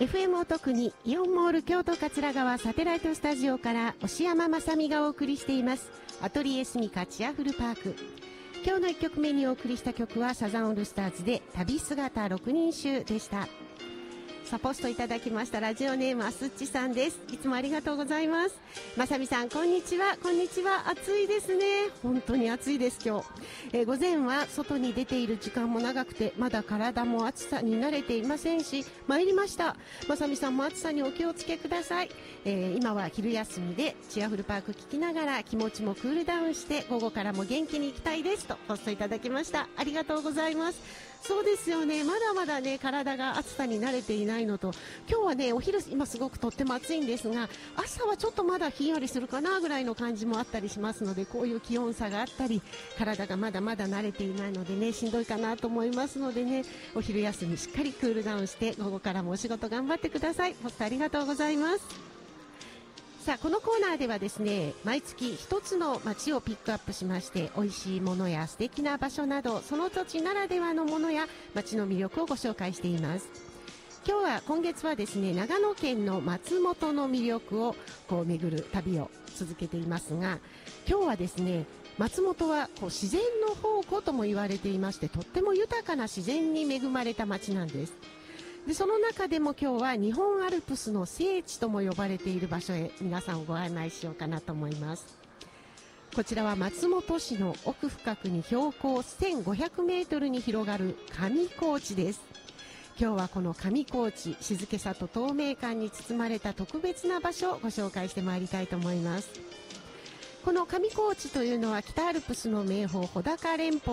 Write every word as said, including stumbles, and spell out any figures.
エフエム を特にイオンモール京都桂川サテライトスタジオから押山まさみがお送りしていますアトリエスミカチアフルパーク。今日のいっきょくめにお送りした曲はサザンオールスターズで旅姿六人衆でした。サポストいただきましたラジオネームあすっちさんです。いつもありがとうございます。まさみさんこんにちは。こんにちは。暑いですね。本当に暑いです今日、えー、午前は外に出ている時間も長くてまだ体も暑さに慣れていませんし参りました。まさみさんも暑さにお気をつけください。えー、今は昼休みでチアフルパーク聞きながら気持ちもクールダウンして午後からも元気に行きたいですとポストいただきました。ありがとうございます。そうですよね。まだまだね体が暑さに慣れていないのと、今日はねお昼今すごくとっても暑いんですが朝はちょっとまだひんやりするかなぐらいの感じもあったりしますので、こういう気温差があったり体がまだまだ慣れていないのでねしんどいかなと思いますのでね、お昼休みしっかりクールダウンして午後からもお仕事頑張ってください。ポストありがとうございます。さあこのコーナーではですね毎月一つの街をピックアップしまして、美味しいものや素敵な場所などその土地ならではのものや街の魅力をご紹介しています。今日は今月はですね長野県の松本の魅力をこう巡る旅を続けていますが、今日はですね松本はこう自然の宝庫とも言われていまして、とっても豊かな自然に恵まれた街なんです。でその中でも今日は日本アルプスの聖地とも呼ばれている場所へ皆さんをご案内しようかなと思います。こちらは松本市の奥深くに標高せんごひゃくメートルに広がる上高地です。今日はこの上高地、静けさと透明感に包まれた特別な場所をご紹介してまいりたいと思います。この上高地というのは北アルプスの名峰穂高連峰